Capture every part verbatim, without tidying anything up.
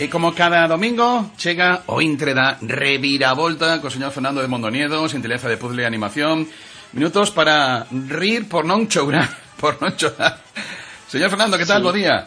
E como cada domingo chega o intre da reviravolta co señor Fernando de Mondoniedo, Xentileza de Puzzle e Animación. Minutos para rir por non chourar, por non chorar. Señor Fernando, que tal? Sí. Bo día.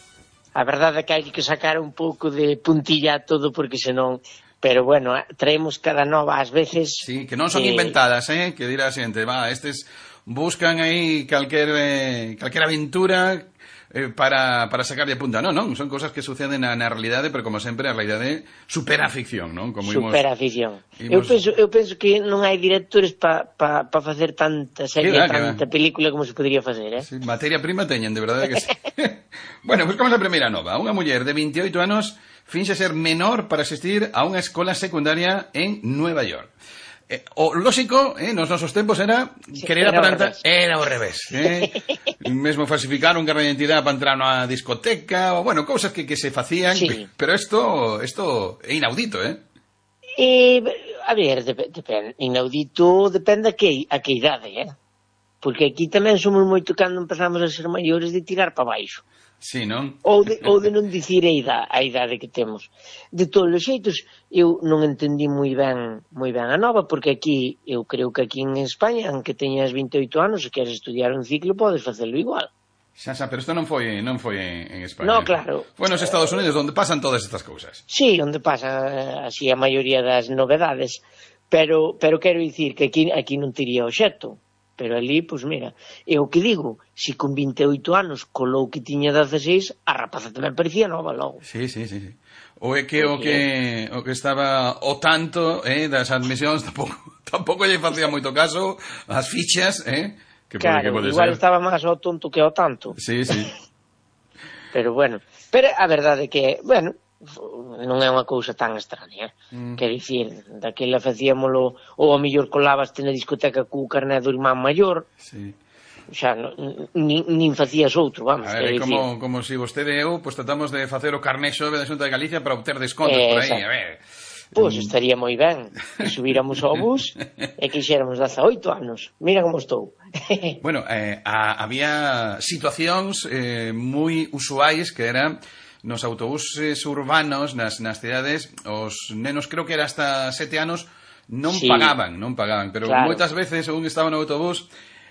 A verdade é que hai que sacar un pouco de puntilla a todo porque senón... Pero bueno, traemos cada nova ás veces... Sí, que non son que... inventadas, eh? Que dirá a xente, va, estes buscan aí calquer, eh, calquer aventura... Eh, para, para sacar de punta, non, non, son cosas que suceden na, na realidade, pero como sempre a realidade supera a ficción, non? Como supera a ficción. Imos... Eu penso, eu penso que non hai directores para pa, pa facer tanta serie, va, tanta película como se podría facer, eh? Sí, materia prima teñen, de verdade que sí. Bueno, pues como a primeira nova. Unha muller de veintioito anos finxe ser menor para asistir a unha escola secundaria en Nueva York. Eh, o lógico, eh, nos nosos tempos era sí, querer era aparentar, era ao revés, eh? Mesmo falsificar un carné de identidade para entrar na discoteca, ou bueno, cousas que, que se facían, sí. Pero isto isto é inaudito, eh? Eh, a ver, dep depende, inaudito depende a que, a que idade, eh? Porque aquí tamén somos moito cando empezamos a ser maiores de tirar para baixo. Sí, non? Ou de, ou de non dicir a idade, a idade que temos. De todos os xeitos, eu non entendí moi ben moi ben a nova, porque aquí, eu creo que aquí en España, aunque teñas veintioito anos, se queres estudiar un ciclo, podes facelo igual. Xa, xa, pero isto non foi, non foi en España. No, claro. Foi nos Estados Unidos, onde pasan todas estas cousas. Sí, onde pasa así a maioría das novedades, pero, pero quero dicir que aquí, aquí non tería obxecto. Pero ali, pois mira, é o que digo, se con veintioito anos colou que tiña dezaseis, a rapaza tamén parecía nova logo. Sí, sí, sí, sí. O é que o que o que estaba o tanto, eh, das admisións tampouco tampouco lle facía moito caso as fichas, eh, que claro, que pode igual ser. Estaba máis ao tonto que ao tanto. Sí, sí. Pero bueno, pero a verdade é que, bueno, non é unha cousa tan extraña, mm. Quer dicir, daquela facíamolo ou a mellor colabaste na discoteca co carné do irmán maior, sí. Xa, nin, nin facías outro, vamos. A ver, é como, como si vostede e eu pues, tratamos de facer o carné xove da Xunta de Galicia para obter descontos eh, por aí, a ver. Pois pues, estaría moi ben que subíramos ao bus e que xéramos dezaoito anos. Mira como estou. Bueno, eh, a, había situacións eh, moi usuais que eran nos autobuses urbanos, nas, nas cidades, os nenos, creo que era hasta sete anos, non sí. pagaban, non pagaban, pero claro. Moitas veces, según estaba no autobús,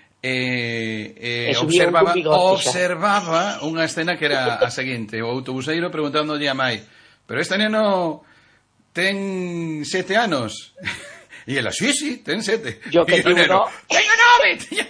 eh, eh, observaba, un observaba unha escena que era a seguinte, o autobuseiro preguntándolle a mai, pero este neno ten sete anos? E ela, sí, sí, ten sete. Yo que tengo no. Teño nove, teño...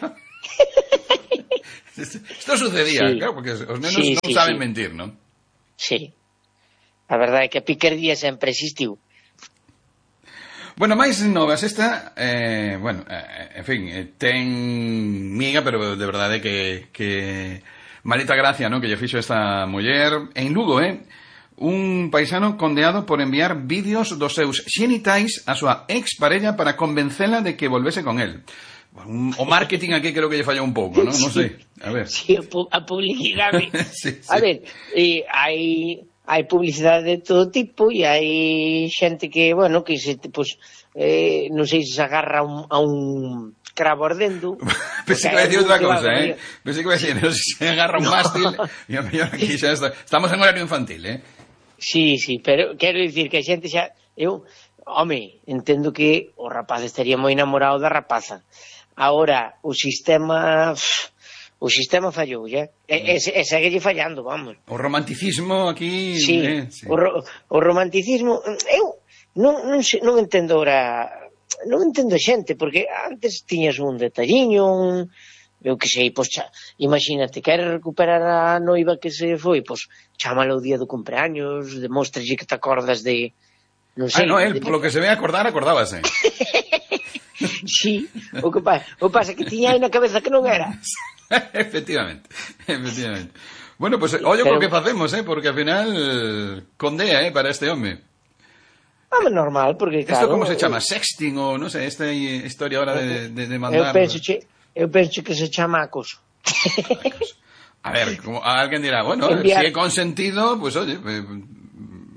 Isto sucedía, sí. Claro, porque os nenos sí, non sí, saben sí. mentir, non? Sí, a verdade é que a picardía sempre existiu. Bueno, máis novas esta, eh, bueno, eh, en fin, eh, ten miga, pero de verdade que, que maleta gracia, ¿no? Que lle fixo esta muller en Lugo, eh? Un paisano condeado por enviar vídeos dos seus xenitais a súa exparella para convencela de que volvese con él. O marketing aquí creo que lle fallou un pouco, ¿no? Non sei. A ver. Sí, a publicidade. Sí, sí. A ver, eh, hai hai publicidade de todo tipo e hai xente que, bueno, que se pues, eh, non sei se se agarra un, a un cravo ardendo. Pensei que vai decir outra cousa, eh? Pensei que vai decir, non sei se agarra un mástil e a mellor aquí xa está. Estamos en horario infantil, eh? Sí, sí, pero quero dicir que a xente xa... Eu, home, entendo que o rapaz estaría moi enamorado da rapaza. Ahora, o sistema... O sistema fallou, ya? E, e, e segue fallando, vamos. O romanticismo aquí... Sí, eh, sí. O, ro, o romanticismo... Eu non, non, non entendo ora... Non entendo a xente, porque antes tiñas un detalliño, un... Eu que sei, pois, xa, imagínate, queres recuperar a noiva que se foi, pois, chámala o día do cumpleaños, demóstralle que te acordas de... Non sei... Ah, no, el, de... polo que se ve acordar, acordábase. Sí, o que pasa, o pasa que tiña aí na cabeza que non era. Efectivamente, efectivamente. Bueno, pues ollo pero... co que facemos, eh, porque ao final condea, eh, para este home. Home, normal, porque claro... Isto como se chama? Sexting ou, non sei, esta historia ahora de, de, de mandar... Eu penso, che, eu penso que se chama acoso. Acoso. A ver, como alguén dirá, bueno, Enviar... si é consentido, pues oye,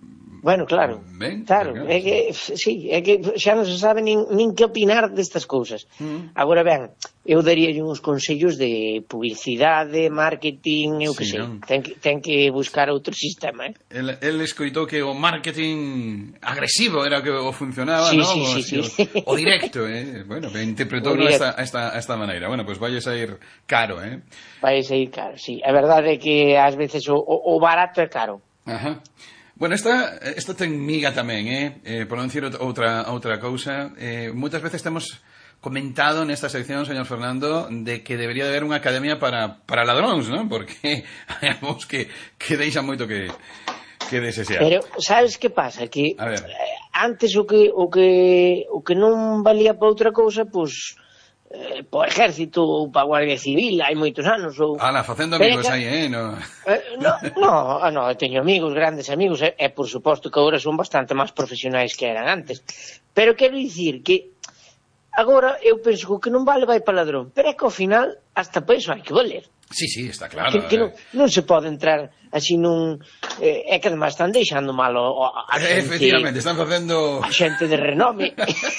Bueno, claro, Ben, claro, claro, é que, sí, é que xa non se sabe nin, nin que opinar destas cousas. Mm. Agora ben, eu daríalle uns consellos de publicidade, marketing, eu que sí, sei, non? ten que, ten que buscar outro sistema, eh? El, el escoitou que o marketing agresivo era o que o funcionaba, sí, ¿no? Sí, o, sí, así, sí. O, o directo, eh? Bueno, que interpretou esta, esta, esta maneira. Bueno, pois pues vai a ir caro, eh? Vai a ir caro, sí. A verdade é que ás veces o, o, o barato é caro. Ajá. Bueno, esta, esta ten miga tamén, eh? eh por non dicir outra, outra cousa, eh, moitas veces temos comentado nesta sección, señor Fernando, de que debería de haber unha academia para, para ladróns, ¿no? Porque hai algúns que, que deixan moito que, que desear. Pero, sabes que pasa? Que a ver. Antes o que, o que, o que non valía para outra cousa, pois... Eh, para o exército ou para a Guardia Civil hai moitos anos ou... Ala, facendo amigos aí, eh? No, eh, no, no, no, teño amigos, grandes amigos e, e por suposto que agora son bastante máis profesionais que eran antes, pero quero dicir que agora eu penso que o que non vale vai para ladrón, pero é que ao final hasta para iso hai que valer. Sí, sí, está claro. Que, que non, non se pode entrar así nun... Eh, é que además están deixando mal a, a xente... Efectivamente, están facendo... A xente de renome.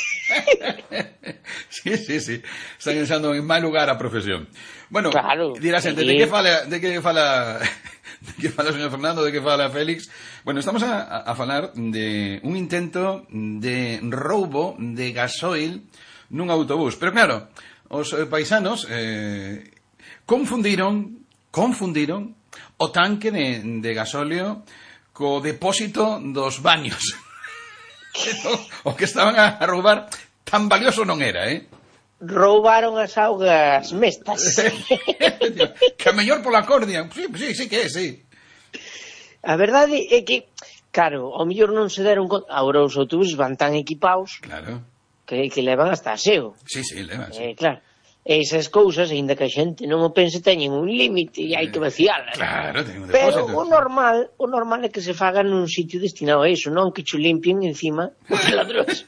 Sí, sí, sí. Están deixando en mal lugar a profesión. Bueno, claro, dirá xente, sí. de que fala... De que fala... De que fala o señor Fernando, de que fala Félix? Bueno, estamos a, a falar de un intento de roubo de gasoil nun autobús. Pero claro, os paisanos... Eh, confundiron confundiron o tanque de, de gasóleo co depósito dos baños. O que estaban a roubar tan valioso non era, eh? Roubaron as augas mestas. Que a mellor pola cordia. Sí, sí, sí que é, sí. A verdade é que, claro, ao mellor non se deron conta. Agora os autobuses van tan equipados, claro, que, que levan hasta aseo. Sí, sí, levan, sí. Eh, claro. Esas cousas, aínda que a xente non o pense, teñen un límite e hai que vacialas. Claro, ten un depósito. Pero o normal, o normal é que se faga nun sitio destinado a iso, non que cho limpien encima os ladróns.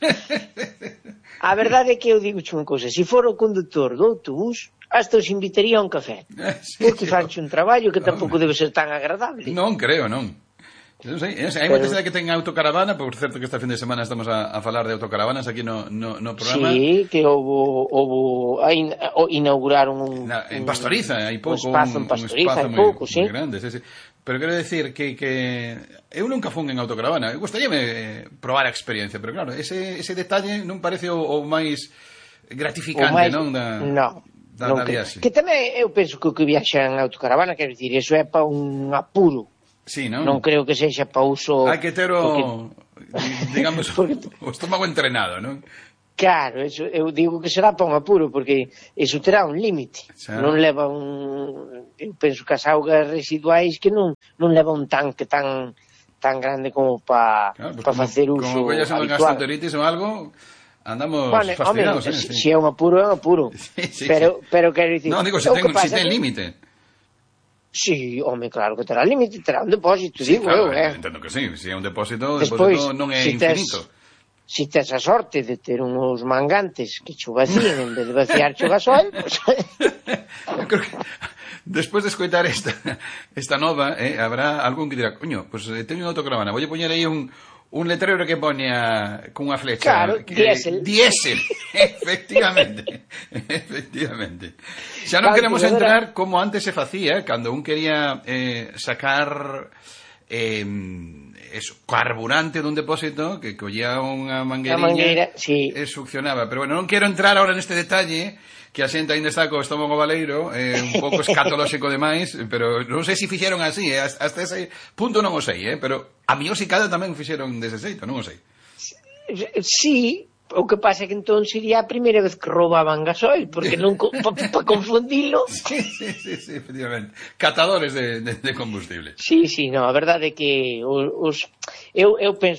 A verdade é que eu digo unha cousa, se for o conductor do autobús, hasta os invitaría a un café. Sí, porque sí, fanche un traballo que tampouco debe ser tan agradable. Non creo, non. Non sei, non sei, hai moita xente que ten autocaravana, por certo que este fin de semana estamos a, a falar de autocaravanas aquí no, no, no programa. Sí, que houve, houve a in, o inauguraron un, Na, en Pastoriza, hai pouco, un espazo en Pastoriza, hai pouco, moi, sí. moi grande, sí, sí. Pero quero decir que, que eu nunca fun en autocaravana, eu gostaríame probar a experiencia, pero claro, ese, ese detalle non parece o, o máis gratificante, o máis, non? Da, non. Da, non da que, que tamén eu penso que o que viaxa en autocaravana, quero dicir, eso é para un apuro. Sí, non? Non creo que sexa para uso... Hai que ter o, porque... digamos, porque... o estómago entrenado, non? Claro, eso, eu digo que será para un apuro, porque eso terá un límite. Xa. Non leva un... Eu penso que as augas residuais que non, non leva un tanque tan tan grande como para claro, pues pa facer uso como vellas unha gastroenteritis ou algo, andamos vale, fastidiados. Home, eh, si é un apuro, é un apuro. Sí, sí, pero, sí. pero quero dicir... Non, digo, se ten, si ten límite. Sí, home, claro que terá límite, terá un depósito, sí, digo claro, eu, eh. Entendo que sí, se é un depósito, o Despois, depósito non é si infinito. Tes, si tes a sorte de ter uns mangantes que cho vacíen en vez de vaciar cho gasol, pues... Eu creo que despois de escoitar esta, esta nova, eh, habrá algún que dirá, coño, pues teño unha autocaravana, vou poñer aí un un letrero que poña con unha flecha. Claro, que, diésel. Diésel, efectivamente. Efectivamente. Xa non queremos entrar como antes se facía, cando un quería eh, sacar eh, eso, carburante dun depósito, que collía unha mangueiriña sí. e succionaba. Pero bueno, non quero entrar ahora neste detalle, que a xente ainda está co estómago baleiro, eh, un pouco escatolóxico demais, pero non sei se fixeron así, eh, hasta ese punto non o sei, eh, pero a miosicada tamén fixeron dese xeito, non o sei. Sí, o que pasa é que entón sería a primeira vez que roubaban gasoil, porque non para pa confundilo. Sí, sí, sí, sí, efectivamente. Catadores de, de, de combustible. Sí, sí, no, a verdade é que os, os eu, eu penso